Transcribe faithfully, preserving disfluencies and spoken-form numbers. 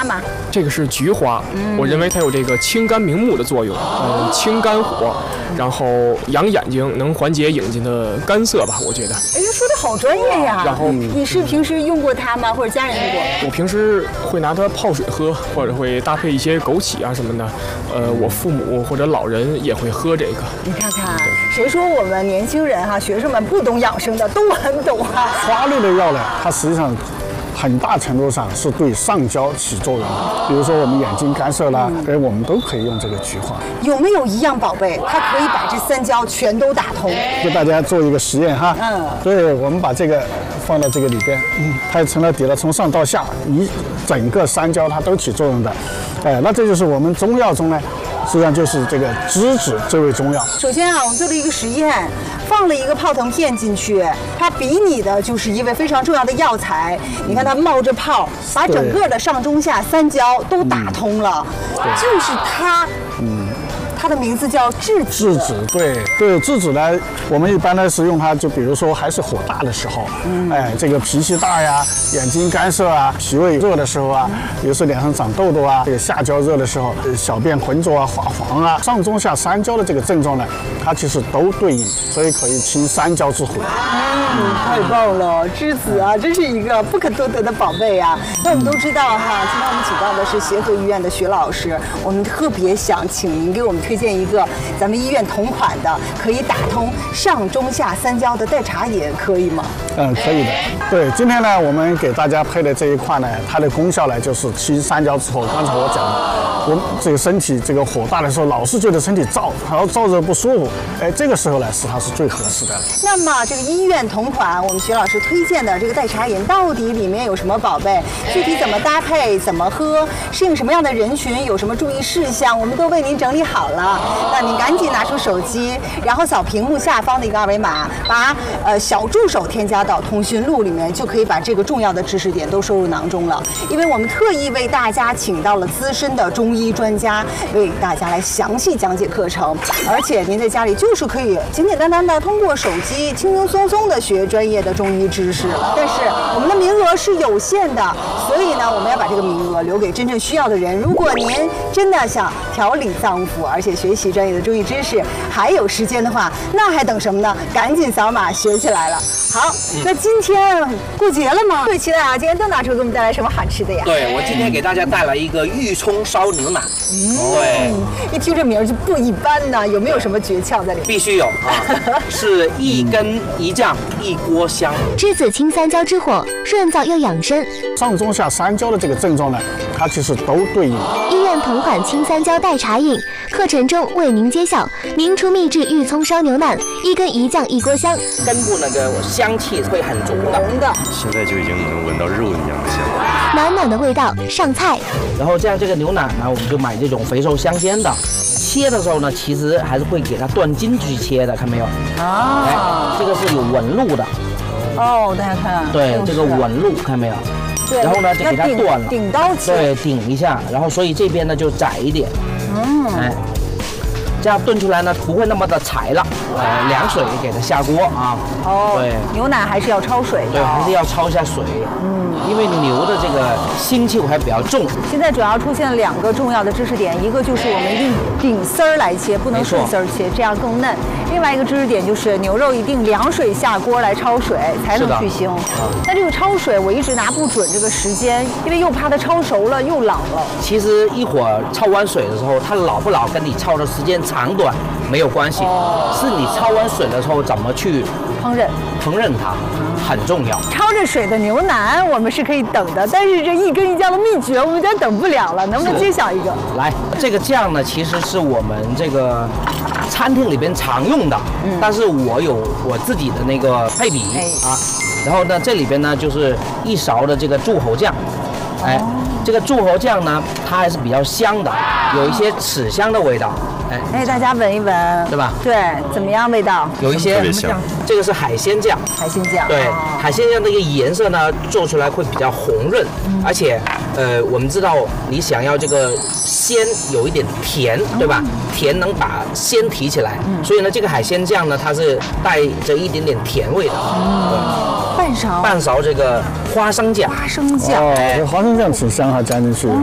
花吗？ 这个是菊花，嗯、我认为它有这个清肝明目的作用，嗯，清肝火，然后养眼睛，能缓解眼睛的干涩吧，我觉得。 哎呀，说的好专业呀！ 然后你是平时用过它吗？或者家人用过？ 我平时会拿它泡水喝，或者会搭配一些枸杞啊什么的。呃，我父母或者老人也会喝这个。 你看看，谁说我们年轻人哈、啊，学生们不懂养生的，都很懂啊。 花类的药呢，它实际上很大程度上是对上焦起作用的。比如说我们眼睛干涉啦，哎、嗯，我们都可以用这个菊花。 有没有一样宝贝，它可以把这三焦全都打通？ 给大家做一个实验哈。嗯。对，我们把这个放到这个里边，嗯，它也成了底了，从上到下一整个三焦它都起作用的。哎，那这就是我们中药中呢。实际上就是这个栀子这味中药。 首先啊，我们做了一个实验，放了一个泡腾片进去，它比拟的就是一味非常重要的药材。你看它冒着泡，把整个的上中下三焦都打通了，嗯、就是它。嗯。它的名字叫栀子。 栀子，对对，栀子呢，我们一般呢是用它，就比如说还是火大的时候，嗯、哎，这个脾气大呀，眼睛干涩啊，脾胃热的时候啊，有时脸上长痘痘啊，这个下焦热的时候，小便浑浊啊、滑黄啊，上中下三焦的这个症状呢，它其实都对应，所以可以清三焦之火。 嗯，太棒了，栀子啊，真是一个不可多得的宝贝啊。那我们都知道哈，今天我们请到的是协和医院的薛老师，我们特别想请您给我们推荐一个咱们医院同款的可以打通上中下三焦的代茶饮，可以吗？ 嗯，可以的。对，今天呢，我们给大家配的这一款呢，它的功效呢就是清三焦之后，刚才我讲的，我们这个身体这个火大的时候，老是觉得身体燥，然后燥热不舒服，哎，这个时候呢是它是最合适的了。 那么这个医院同款，我们薛老师推荐的这个代茶饮到底里面有什么宝贝？具体怎么搭配，怎么喝，适应什么样的人群，有什么注意事项，我们都为您整理好了。那您赶紧拿出手机，然后扫屏幕下方的一个二维码，把呃小助手添加到通讯录里面，就可以把这个重要的知识点都收入囊中了。因为我们特意为大家请到了资深的中医专家，为大家来详细讲解课程，而且您在家里就是可以简简单单的通过手机轻轻松松的学专业的中医知识。但是我们的名额是有限的，所以呢，我们要把这个名额留给真正需要的人。如果您真的想调理脏腑，而且学习专业的中医知识，还有时间的话，那还等什么呢？赶紧扫码学起来了。好，那今天过节了吗？特别期待啊！今天邓大厨给我们带来什么好吃的呀？ 对，我今天给大家带来一个玉葱烧牛腩。 嗯，对，一听这名儿就不一般呢。有没有什么诀窍在里面？ 必须有啊，是一根一酱一锅香。 栀子清三焦之火，润燥又养生。 上中下三焦的这个症状呢，它其实都对应。 医院同款清三焦代茶饮，课程中为您揭晓名厨秘制玉葱烧牛腩，一根一酱一锅香。 根部那个香气会很足的。 的现在就已经能闻到肉一样的香了。 暖暖的味道，上菜。 然后这样这个牛腩呢，我们就买这种肥瘦相间的。切的时候呢，其实还是会给它断筋去切的，看没有？啊，哎，这个是有纹路的。 哦，大家看， 对，这个纹路看没有？ 对。 然后呢，就给它断了， 顶刀切。 对，顶一下，然后所以这边呢就窄一点。嗯。哎。这样炖出来呢，不会那么的柴了。呃，凉水给它下锅啊。 哦。对。牛腩还是要焯水的。 对，还是要焯一下水。嗯。因为牛的这个腥气还比较重。 现在主要出现了两个重要的知识点，一个就是我们一定顶丝儿来切，不能顺丝儿切，这样更嫩。另外一个知识点就是牛肉一定凉水下锅来焯水，才能去腥。那这个焯水我一直拿不准这个时间，因为又怕它焯熟了又老了。 其实一会儿焯完水的时候，它老不老跟你焯的时间长短没有关系，哦、是你焯完水的时候怎么去烹饪， 烹饪它很重要。 焯着水的牛腩我们是可以等的，但是这一根一酱的秘诀我们有点等不了了，能不能揭晓一个？ 来，这个酱呢，其实是我们这个餐厅里边常用的，嗯、但是我有我自己的那个配比、哎、啊。然后呢，这里边呢就是一勺的这个柱侯酱，哎。哦，这个柱侯酱呢，它还是比较香的，有一些豉香的味道。哎， 哎，大家闻一闻， 对吧？ 对，怎么样味道？ 有一些，这个是海鲜酱， 海鲜酱。 对，哦、海鲜酱这个颜色呢，做出来会比较红润，嗯、而且，呃，我们知道你想要这个鲜有一点甜，对吧？嗯、甜能把鲜提起来，嗯、所以呢，这个海鲜酱呢，它是带着一点点甜味的。嗯， 半勺， 半勺这个花生酱， 花生酱， 哦，这花生酱挺香哈，加进去。